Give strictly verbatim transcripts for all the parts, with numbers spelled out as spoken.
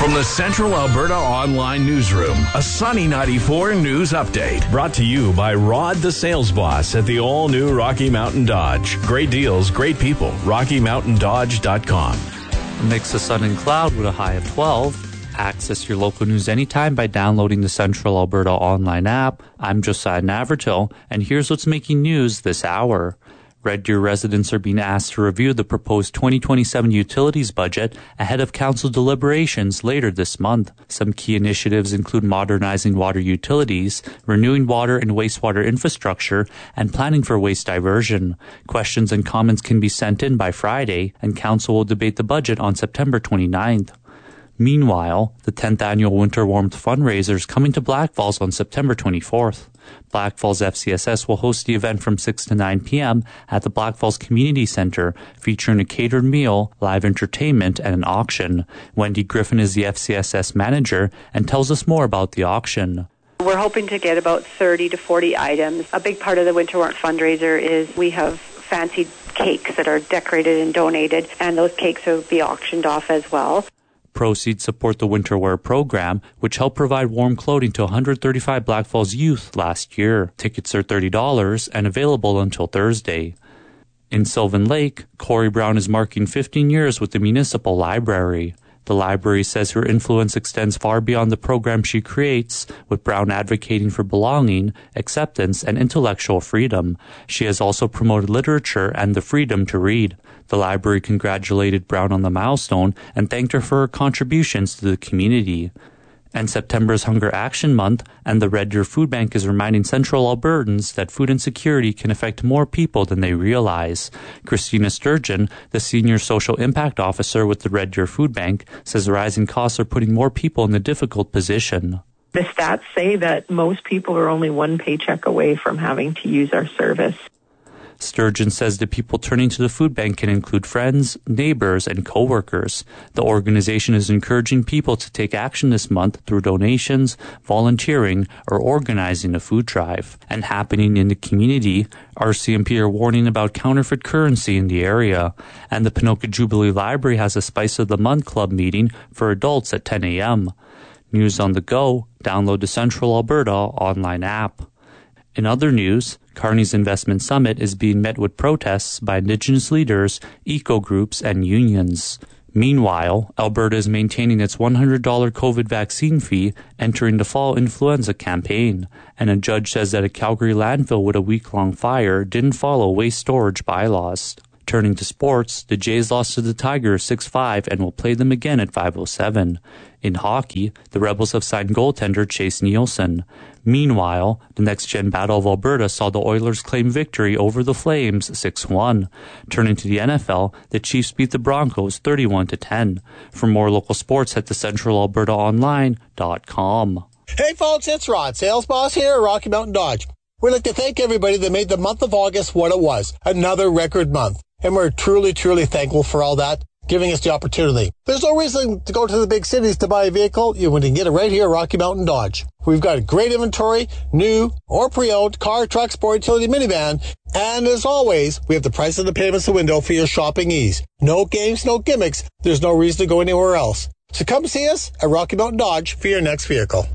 From the Central Alberta Online Newsroom, a Sunny ninety-four news update. Brought to you by Rod the Sales Boss at the all-new Rocky Mountain Dodge. Great deals, great people. rocky mountain dodge dot com. A mix of sun and cloud with a high of twelve. Access your local news anytime by downloading the Central Alberta Online app. I'm Josiah Navertil, and here's what's making news this hour. Red Deer residents are being asked to review the proposed twenty twenty-seven utilities budget ahead of council deliberations later this month. Some key initiatives include modernizing water utilities, renewing water and wastewater infrastructure, and planning for waste diversion. Questions and comments can be sent in by Friday, and council will debate the budget on September twenty-ninth. Meanwhile, the tenth annual Winter Warmth fundraiser is coming to Black Falls on September twenty-fourth. Black Falls F C S S will host the event from six to nine p.m. at the Black Falls Community Center, featuring a catered meal, live entertainment, and an auction. Wendy Griffin is the F C S S manager and tells us more about the auction. We're hoping to get about thirty to forty items. A big part of the Winter Warmth fundraiser is we have fancy cakes that are decorated and donated, and those cakes will be auctioned off as well. Proceeds support the Winter Wear program, which helped provide warm clothing to one hundred thirty-five Black Falls youth last year. Tickets are thirty dollars and available until Thursday. In Sylvan Lake, Corey Brown is marking fifteen years with the Municipal Library. The library says her influence extends far beyond the program she creates, with Brown advocating for belonging, acceptance, and intellectual freedom. She has also promoted literature and the freedom to read. The library congratulated Brown on the milestone and thanked her for her contributions to the community. And September is Hunger Action Month, and the Red Deer Food Bank is reminding Central Albertans that food insecurity can affect more people than they realize. Christina Sturgeon, the Senior Social Impact Officer with the Red Deer Food Bank, says rising costs are putting more people in a difficult position. The stats say that most people are only one paycheck away from having to use our service. Sturgeon says the people turning to the food bank can include friends, neighbors, and co-workers. The organization is encouraging people to take action this month through donations, volunteering, or organizing a food drive. And happening in the community, R C M P are warning about counterfeit currency in the area. And the Ponoka Jubilee Library has a Spice of the Month Club meeting for adults at ten a.m. News on the go, download the Central Alberta online app. In other news, Kearney's Investment Summit is being met with protests by Indigenous leaders, eco-groups, and unions. Meanwhile, Alberta is maintaining its one hundred dollars COVID vaccine fee entering the fall influenza campaign, and a judge says that a Calgary landfill with a week-long fire didn't follow waste storage bylaws. Turning to sports, the Jays lost to the Tigers six five and will play them again at five oh seven. In hockey, the Rebels have signed goaltender Chase Nielsen. Meanwhile, the next-gen Battle of Alberta saw the Oilers claim victory over the Flames six one. Turning to the N F L, the Chiefs beat the Broncos thirty-one to ten. For more local sports, head to central alberta online dot com. Hey folks, it's Rod, Sales Boss here at Rocky Mountain Dodge. We'd like to thank everybody that made the month of August what it was, another record month. And we're truly, truly thankful for all that, giving us the opportunity. There's no reason to go to the big cities to buy a vehicle. You can get it right here at Rocky Mountain Dodge. We've got a great inventory, new or pre-owned, car, truck, sport, utility, minivan. And as always, we have the price of the payments the window for your shopping ease. No games, no gimmicks. There's no reason to go anywhere else. So come see us at Rocky Mountain Dodge for your next vehicle.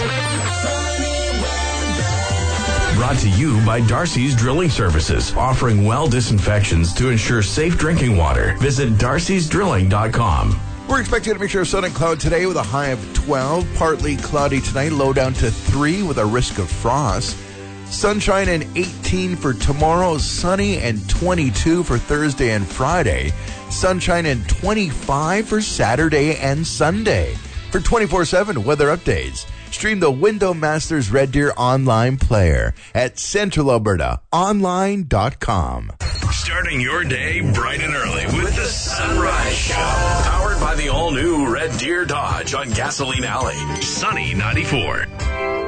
Brought to you by Darcy's Drilling Services, offering well disinfections to ensure safe drinking water. Visit darcys drilling dot com. We're expecting a mixture of sun and cloud today with a high of twelve. Partly cloudy tonight, low down to three with a risk of frost. Sunshine and eighteen for tomorrow, sunny and twenty-two for Thursday and Friday. Sunshine and twenty-five for Saturday and Sunday. For twenty-four seven weather updates, stream the Window Masters Red Deer online player at central alberta online dot com. Starting your day bright and early with the Sunrise Show. Powered by the all-new Red Deer Dodge on Gasoline Alley. Sunny ninety-four.